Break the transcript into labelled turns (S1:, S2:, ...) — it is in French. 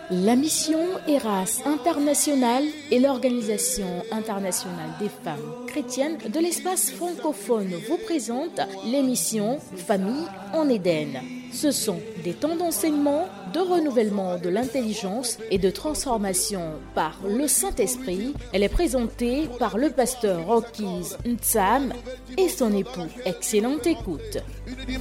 S1: La mission Eras International est l'Organisation internationale des femmes chrétiennes de l'espace francophone vous présente l'émission Famille en Éden. Ce sont des temps d'enseignement, de renouvellement de l'intelligence et de transformation par le Saint-Esprit. Elle est présentée par le pasteur Rocky's Ntsam et son époux. Excellente écoute.
S2: Une